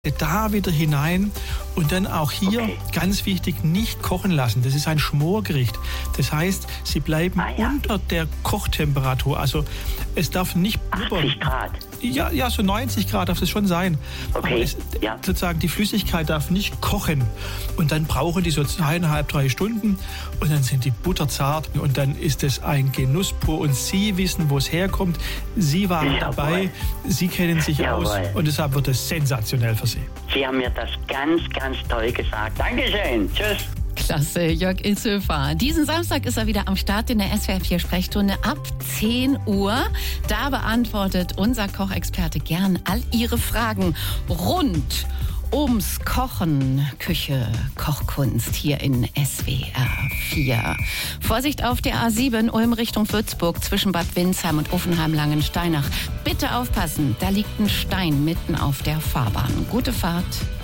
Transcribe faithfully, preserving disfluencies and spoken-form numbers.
Da wieder hinein und dann auch hier, Okay. ganz wichtig, nicht kochen lassen. Das ist ein Schmorgericht. Das heißt, sie bleiben Ah, ja. unter der Kochtemperatur. Also es darf nicht blubbern. achtzig Grad. Ja, ja, so neunzig Grad darf es schon sein. Okay, Aber es, ja. sozusagen die Flüssigkeit darf nicht kochen. Und dann brauchen die so zweieinhalb, drei Stunden und dann sind die butterzart und dann ist es ein Genuss pur. Und Sie wissen, wo es herkommt. Sie waren Jawohl. dabei, Sie kennen sich Jawohl. aus und deshalb wird es sensationell für Sie. Sie haben mir das ganz, ganz toll gesagt. Dankeschön. Tschüss. Klasse, Jörg Ilshöfer. Diesen Samstag ist er wieder am Start in der S W R vier Sprechstunde ab zehn Uhr. Da beantwortet unser Kochexperte gern all Ihre Fragen rund ums Kochen, Küche, Kochkunst hier in S W R vier. Vorsicht auf der A sieben, Ulm Richtung Würzburg zwischen Bad Windsheim und Offenheim-Langensteinach. Bitte aufpassen, da liegt ein Stein mitten auf der Fahrbahn. Gute Fahrt.